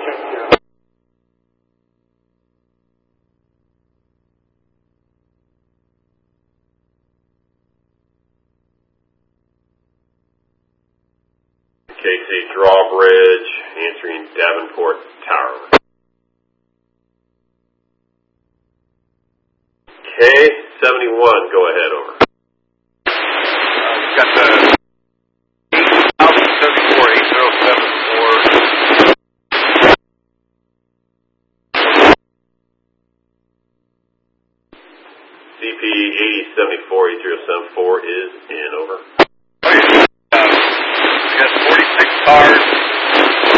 KC Drawbridge, answering Davenport Tower. K71, go ahead, over. We've got the 8074, 8074. CP 8074, 8074 is in, over. Okay. We got 46 cars.